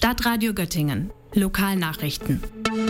Stadtradio Göttingen. Lokalnachrichten.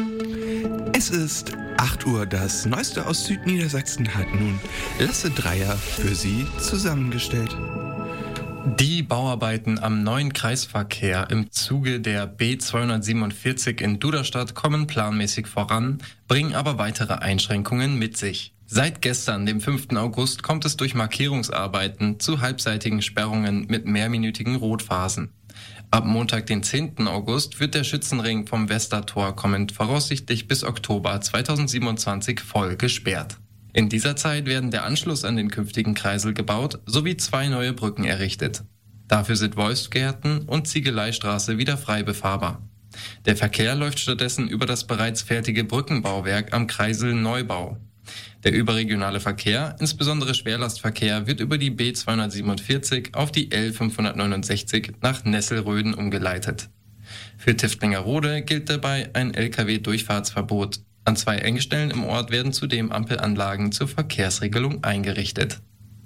Es ist 8 Uhr. Das Neueste aus Südniedersachsen hat nun Lasse Dreier für Sie zusammengestellt. Die Bauarbeiten am neuen Kreisverkehr im Zuge der B247 in Duderstadt kommen planmäßig voran, bringen aber weitere Einschränkungen mit sich. Seit gestern, dem 5. August, kommt es durch Markierungsarbeiten zu halbseitigen Sperrungen mit mehrminütigen Rotphasen. Ab Montag, den 10. August, wird der Schützenring vom Westertor kommend voraussichtlich bis Oktober 2027 voll gesperrt. In dieser Zeit werden der Anschluss an den künftigen Kreisel gebaut sowie 2 neue Brücken errichtet. Dafür sind Wolfsgärten und Ziegeleistraße wieder frei befahrbar. Der Verkehr läuft stattdessen über das bereits fertige Brückenbauwerk am Kreisel Neubau. Der überregionale Verkehr, insbesondere Schwerlastverkehr, wird über die B247 auf die L569 nach Nesselröden umgeleitet. Für Tiftlingerode gilt dabei ein Lkw-Durchfahrtsverbot. An 2 Engstellen im Ort werden zudem Ampelanlagen zur Verkehrsregelung eingerichtet.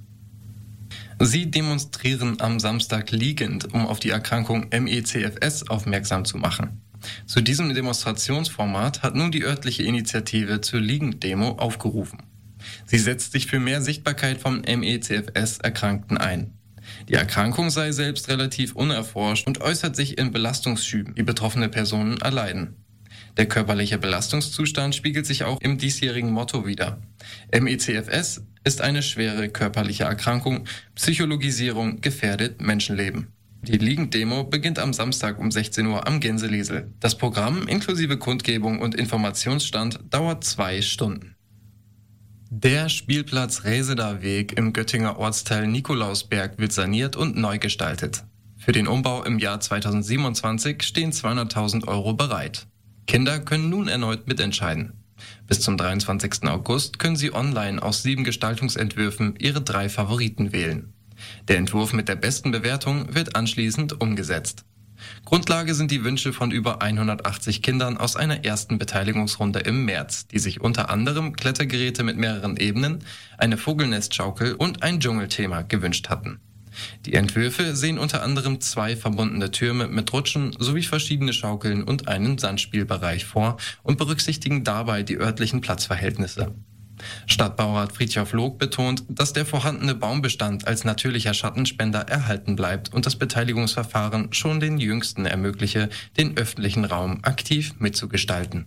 Sie demonstrieren am Samstag liegend, um auf die Erkrankung MECFS aufmerksam zu machen. Zu diesem Demonstrationsformat hat nun die örtliche Initiative zur Liegenddemo aufgerufen. Sie setzt sich für mehr Sichtbarkeit von MECFS-Erkrankten ein. Die Erkrankung sei selbst relativ unerforscht und äußert sich in Belastungsschüben, die betroffene Personen erleiden. Der körperliche Belastungszustand spiegelt sich auch im diesjährigen Motto wider. MECFS ist eine schwere körperliche Erkrankung, Psychologisierung gefährdet Menschenleben. Die Liegenddemo beginnt am Samstag um 16 Uhr am Gänseliesel. Das Programm inklusive Kundgebung und Informationsstand dauert 2 Stunden. Der Spielplatz Reseder Weg im Göttinger Ortsteil Nikolausberg wird saniert und neu gestaltet. Für den Umbau im Jahr 2027 stehen 200.000 € bereit. Kinder können nun erneut mitentscheiden. Bis zum 23. August können sie online aus 7 Gestaltungsentwürfen ihre 3 Favoriten wählen. Der Entwurf mit der besten Bewertung wird anschließend umgesetzt. Grundlage sind die Wünsche von über 180 Kindern aus einer ersten Beteiligungsrunde im März, die sich unter anderem Klettergeräte mit mehreren Ebenen, eine Vogelnestschaukel und ein Dschungelthema gewünscht hatten. Die Entwürfe sehen unter anderem 2 verbundene Türme mit Rutschen sowie verschiedene Schaukeln und einen Sandspielbereich vor und berücksichtigen dabei die örtlichen Platzverhältnisse. Stadtbaurat Friedhof Log betont, dass der vorhandene Baumbestand als natürlicher Schattenspender erhalten bleibt und das Beteiligungsverfahren schon den Jüngsten ermögliche, den öffentlichen Raum aktiv mitzugestalten.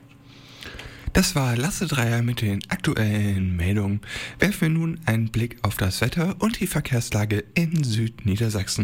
Das war Lasse Dreier mit den aktuellen Meldungen. Werfen wir nun einen Blick auf das Wetter und die Verkehrslage in Südniedersachsen.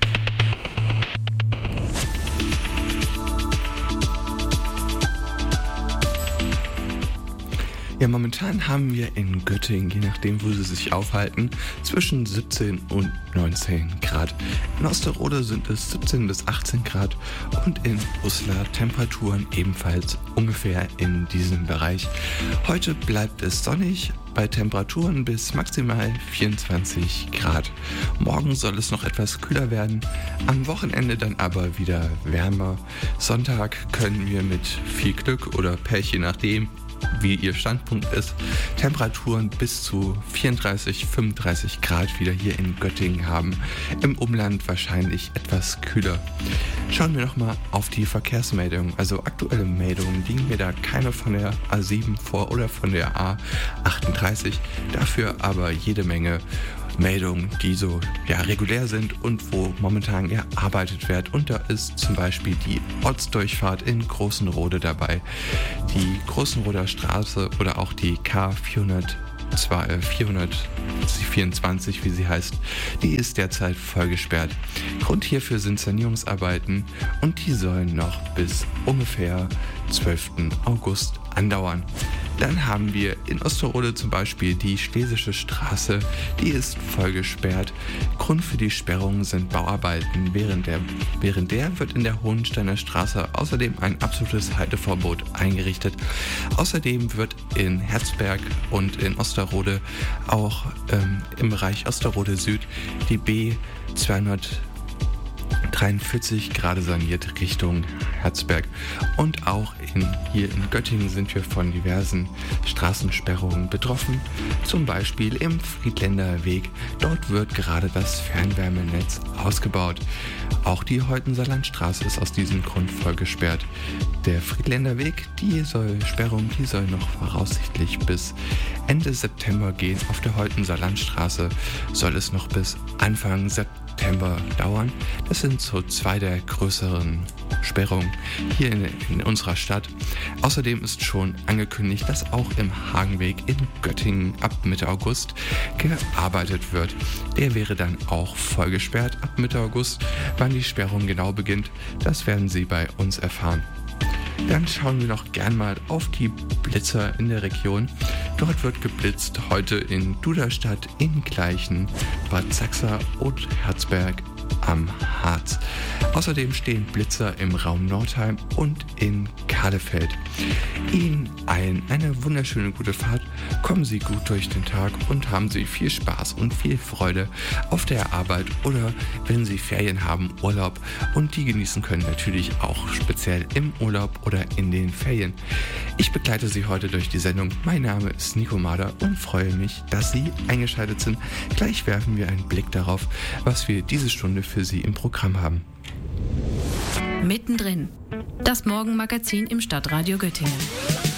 Ja, momentan haben wir in Göttingen, je nachdem, wo Sie sich aufhalten, zwischen 17 und 19 Grad. In Osterode sind es 17 bis 18 Grad und in Uslar Temperaturen ebenfalls ungefähr in diesem Bereich. Heute bleibt es sonnig bei Temperaturen bis maximal 24 Grad. Morgen soll es noch etwas kühler werden, am Wochenende dann aber wieder wärmer. Sonntag können wir mit viel Glück oder Pech, je nachdem, wie Ihr Standpunkt ist, Temperaturen bis zu 34, 35 Grad wieder hier in Göttingen haben. Im Umland wahrscheinlich etwas kühler. Schauen wir nochmal auf die Verkehrsmeldungen. Also aktuelle Meldungen liegen mir da keine von der A7 vor oder von der A38. Dafür aber jede Menge Meldungen, die so regulär sind und wo momentan gearbeitet wird. Und da ist zum Beispiel die Ortsdurchfahrt in Großenrode dabei, die Großenroder Straße oder auch die K424, wie sie heißt, die ist derzeit voll gesperrt. Grund hierfür sind Sanierungsarbeiten und die sollen noch bis ungefähr 12. August andauern. Dann haben wir in Osterode zum Beispiel die Schlesische Straße, die ist voll gesperrt. Grund für die Sperrung sind Bauarbeiten. Während der wird in der Hohensteiner Straße außerdem ein absolutes Halteverbot eingerichtet. Außerdem wird in Herzberg und in Osterode auch im Bereich Osterode Süd die B243 43 gerade saniert Richtung Herzberg. Und auch hier in Göttingen sind wir von diversen Straßensperrungen betroffen. Zum Beispiel im Friedländer Weg. Dort wird gerade das Fernwärmenetz ausgebaut. Auch die Heutenser Landstraße ist aus diesem Grund voll gesperrt. Der Friedländer Weg, die soll noch voraussichtlich bis Ende September gehen. Auf der Heutenser Landstraße soll es noch bis Anfang September dauern. Das sind so 2 der größeren Sperrungen hier in unserer Stadt. Außerdem ist schon angekündigt, dass auch im Hagenweg in Göttingen ab Mitte August gearbeitet wird. Der wäre dann auch voll gesperrt ab Mitte August. Wann die Sperrung genau beginnt, das werden Sie bei uns erfahren. Dann schauen wir noch gern mal auf die Blitzer in der Region. Dort wird geblitzt heute in Duderstadt, in Gleichen, Bad Sachsa und Herzberg am Harz. Außerdem stehen Blitzer im Raum Nordheim und in Kahlefeld. Ihnen eine wunderschöne gute Fahrt. Kommen Sie gut durch den Tag und haben Sie viel Spaß und viel Freude auf der Arbeit oder wenn Sie Ferien haben, Urlaub und die genießen können, natürlich auch speziell im Urlaub oder in den Ferien. Ich begleite Sie heute durch die Sendung. Mein Name ist Nico Mader und freue mich, dass Sie eingeschaltet sind. Gleich werfen wir einen Blick darauf, was wir diese Stunde für Sie im Programm haben. Mittendrin. Das Morgenmagazin im Stadtradio Göttingen.